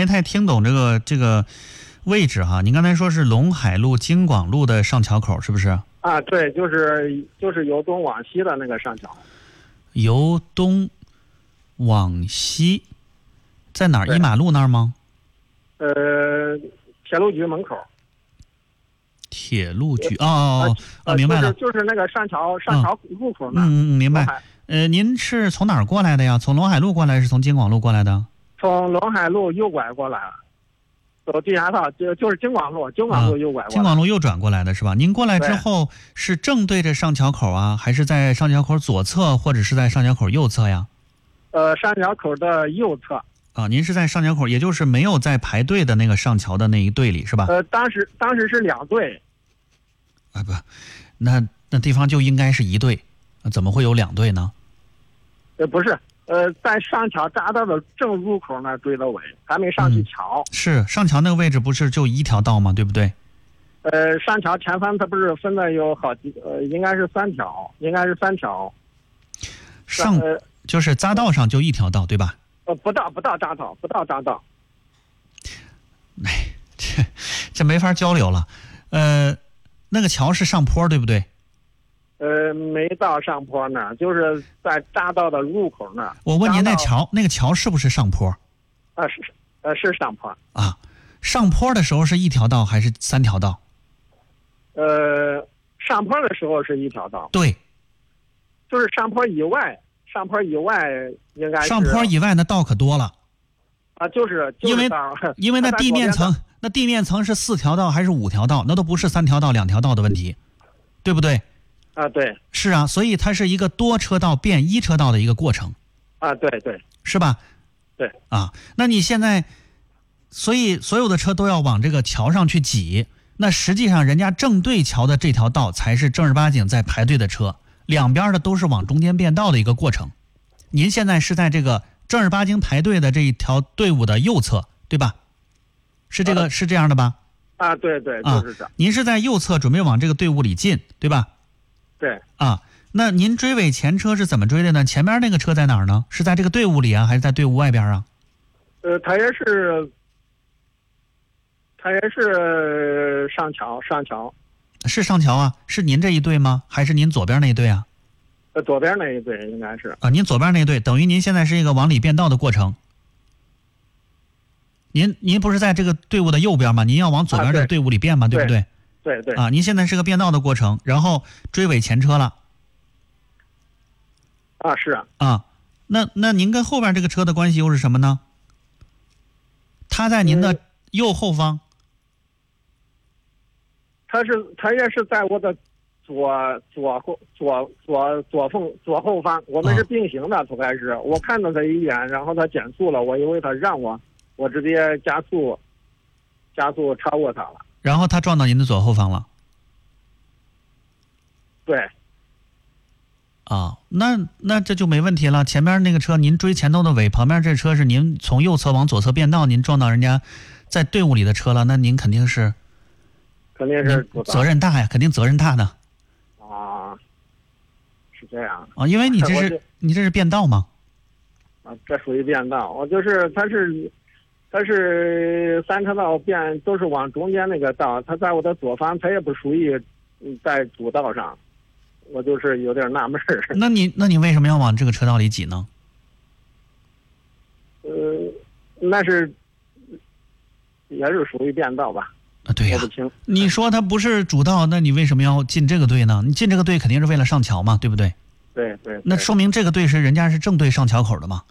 没太听懂这个位置哈。您刚才说是陇海路、京广路的上桥口，是不是？ 啊，对，就是由东往西的那个上桥。 由东往西，在哪儿？一马路那儿吗？ 铁路局门口。 铁路局明白了， 就是那个上桥入口那。 明白。您是从哪儿过来的呀？从陇海路过来，还是从京广路过来的？ 从陇海路右拐过来，走地下道，就是京广路右拐过来。 京广路右转过来的是吧？您过来之后是正对着上桥口啊，还是在上桥口左侧，或者是在上桥口右侧呀？ 上桥口的右侧。 啊，您是在上桥口，也就是没有在排队的那个上桥的那一队里是吧？ 当时是2队。 啊不，那地方就应该是1队，怎么会有2队呢？ 不是，在上桥匝道的正入口那追的尾，还没上去桥。 是上桥那个位置不是就一条道吗？对不对？ 上桥前方它不是分的有好几应该是3条， 就是匝道上就一条道对吧？ 不到匝道。 哎，这没法交流了。那个桥是上坡对不对？ 没到上坡那儿，就是在匝道的入口那儿。 我问您，那个桥是不是上坡？ 是上坡。 啊，上坡的时候是一条道还是3条道？ 上坡的时候是一条道。 对， 就是上坡以外应该是。 上坡以外那道可多了。 啊，就是因为那地面层是4条道还是5条道，那都不是3条道2条道的问题，对不对？ 啊，对。 是啊，所以它是一个多车道变1车道的一个过程。 啊，对。 是吧？ 对。 啊，那你现在，所以所有的车都要往这个桥上去挤，那实际上人家正对桥的这条道才是正儿八经在排队的车，两边的都是往中间变道的一个过程。您现在是在这个正儿八经排队的这一条队伍的右侧，对吧？是这样的吧？ 啊，对，就是这。 您是在右侧准备往这个队伍里进，对吧？ 对。 啊，那您追尾前车是怎么追的呢？前面那个车在哪儿呢？是在这个队伍里啊，还是在队伍外边啊？ 他也是上桥。 是上桥啊？是您这一队吗？还是您左边那一队啊？ 左边那一队应该是。 啊，您左边那一队，等于您现在是一个往里变道的过程。您不是在这个队伍的右边吗？您要往左边这个队伍里变吗？对不对？ 对。 啊，您现在是个变道的过程，然后追尾前车了。 啊，是啊。 啊，那您跟后边这个车的关系又是什么呢？他在您的右后方。 他也是在我的左后方，我们是并行的。最开始我看到他一眼，然后他减速了，我以为他让我直接加速超过他了。 然后他撞到您的左后方了。 对。 啊，那这就没问题了。前面那个车您追前头的尾，旁边这车是您从右侧往左侧变道，您撞到人家在队伍里的车了，那您肯定是责任大呀，肯定责任大的。 啊，是这样啊，因为你这是变道吗？ 啊，这属于变道。我就是它是3车道变，都是往中间那个道，它在我的左方，它也不属于在主道上，我就是有点纳闷儿。 那你为什么要往这个车道里挤呢？ 那是也是属于变道吧？ 啊，对呀。你说它不是主道，那你为什么要进这个队呢？你进这个队肯定是为了上桥嘛，对不对？ 对。 那说明这个队人家是正对上桥口的嘛。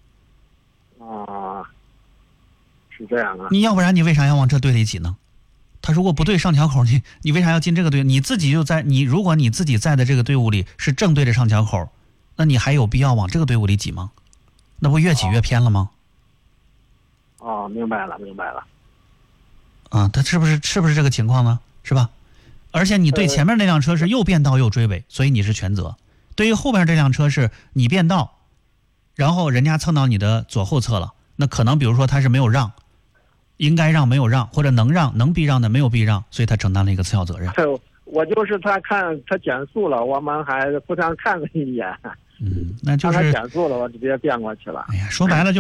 啊，是这样啊。 你要不然你为啥要往这队里挤呢？他如果不对上桥口，你为啥要进这个队？如果你自己在的这个队伍里是正对着上桥口，那你还有必要往这个队伍里挤吗？那不越挤越偏了吗？ 哦，明白了。 啊，他是不是这个情况呢？是吧？而且你对前面那辆车是又变道又追尾，所以你是全责。对于后边这辆车是你变道，然后人家蹭到你的左后侧了，那可能比如说他是没有让，应该让没有让，或者能让能避让的没有避让，所以他承担了一个次要责任。 我就是他减速了，我们还互相看了一眼。 那就是他减速了，我直接变过去了。 哎呀，说白了